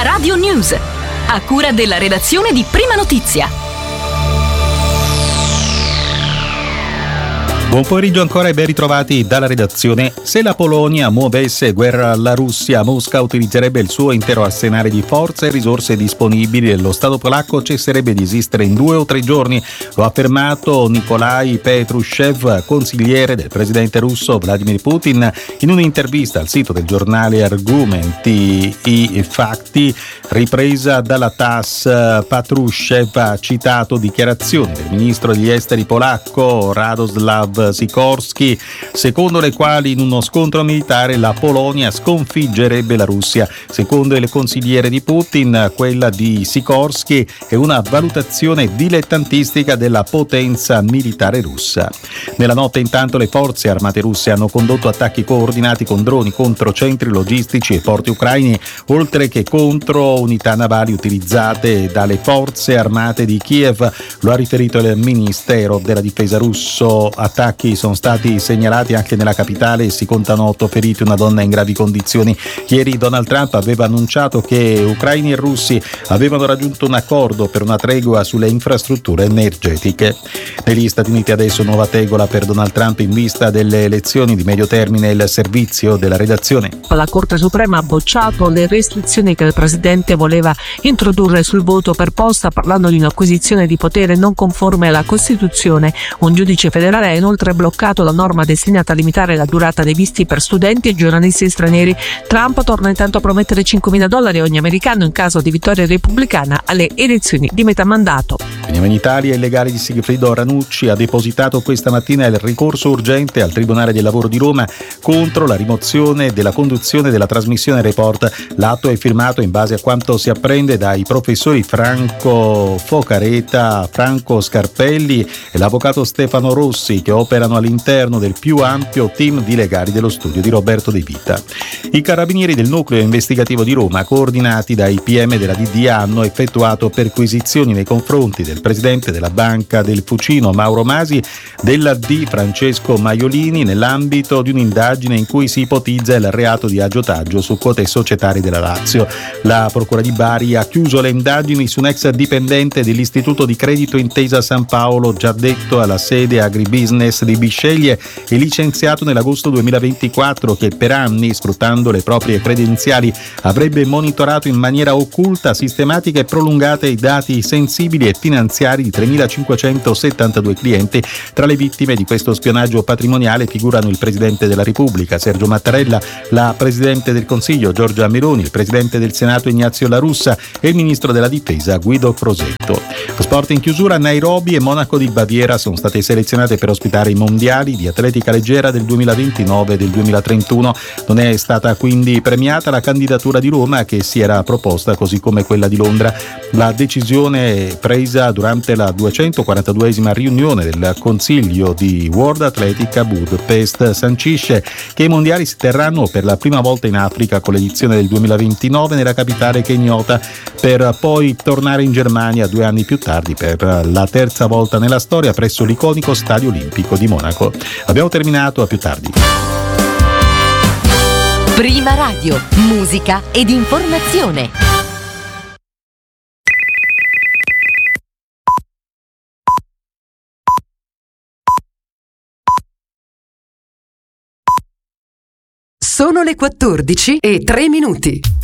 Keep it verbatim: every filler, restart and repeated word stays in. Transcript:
Prima Radio News, a cura della redazione di Prima Notizia. Buon pomeriggio ancora e ben ritrovati dalla redazione. Se la Polonia muovesse guerra alla Russia, Mosca utilizzerebbe il suo intero arsenale di forze e risorse disponibili e lo Stato polacco cesserebbe di esistere in due o tre giorni. Lo ha affermato Nikolai Petrushev, consigliere del presidente russo Vladimir Putin, in un'intervista al sito del giornale Argumenti i Fatti, ripresa dalla T A S. Patrushev ha citato dichiarazioni del ministro degli esteri polacco Radoslav Sikorski, secondo le quali in uno scontro militare la Polonia sconfiggerebbe la Russia. Secondo il consigliere di Putin, quella di Sikorski è una valutazione dilettantistica della potenza militare russa. Nella notte intanto le forze armate russe hanno condotto attacchi coordinati con droni contro centri logistici e porti ucraini, oltre che contro unità navali utilizzate dalle forze armate di Kiev, lo ha riferito il Ministero della Difesa russo. Attacchi sono stati segnalati anche nella capitale e si contano otto feriti, una donna in gravi condizioni. Ieri Donald Trump aveva annunciato che ucraini e russi avevano raggiunto un accordo per una tregua sulle infrastrutture energetiche. Negli Stati Uniti adesso nuova tegola per Donald Trump in vista delle elezioni di medio termine. Il servizio della redazione. La Corte Suprema ha bocciato le restrizioni che il presidente voleva introdurre sul voto per posta, parlando di un'acquisizione di potere non conforme alla Costituzione. Un giudice federale ha inoltre bloccato la norma destinata a limitare la durata dei visti per studenti e giornalisti stranieri. Trump torna intanto a promettere cinquemila dollari a ogni americano in caso di vittoria repubblicana alle elezioni di metà mandato. Veniamo in Italia. Il legale di Sigfrido Ranucci ha depositato questa mattina il ricorso urgente al Tribunale del Lavoro di Roma contro la rimozione della conduzione della trasmissione Report. L'atto è firmato in base a quanto si apprende dai professori Franco Focareta, Franco Scarpelli e l'avvocato Stefano Rossi, che operano all'interno del più ampio team di legali dello studio di Roberto De Vita. I carabinieri del nucleo investigativo di Roma, coordinati dai P M della D D A, hanno effettuato perquisizioni nei confronti del presidente della Banca del Fucino Mauro Masi, della D Francesco Maiolini, nell'ambito di un'indagine in cui si ipotizza il reato di aggiotaggio su quote societarie della Lazio. La Procura di Bari ha chiuso le indagini su un ex dipendente dell'Istituto di Credito Intesa San Paolo, già detto alla sede agribusiness di Bisceglie e licenziato nell'agosto duemilaventiquattro, che per anni, sfruttando le proprie credenziali, avrebbe monitorato in maniera occulta, sistematica e prolungata i dati sensibili e finanziari di tremilacinquecentosettantadue clienti. Tra le vittime di questo spionaggio patrimoniale figurano il Presidente della Repubblica Sergio Mattarella, la Presidente del Consiglio Giorgia Meloni, il Presidente del Senato Ignazio La Russa e il Ministro della Difesa Guido Crosetto. Lo sport in chiusura. Nairobi e Monaco di Baviera sono state selezionate per ospitare i mondiali di atletica leggera del duemilaventinove e del duemilatrentuno. Non è stata quindi premiata la candidatura di Roma, che si era proposta, così come quella di Londra. La decisione presa durante la duecentoquarantaduesima riunione del Consiglio di World Athletic a Budapest sancisce che i mondiali si terranno per la prima volta in Africa, con l'edizione del duemilaventinove nella capitale kenyota, per poi tornare in Germania due anni più tardi per la terza volta nella storia presso l'iconico Stadio Olimpico di Monaco. Abbiamo terminato, a più tardi. Prima Radio, musica ed informazione. Sono le quattordici e tre minuti.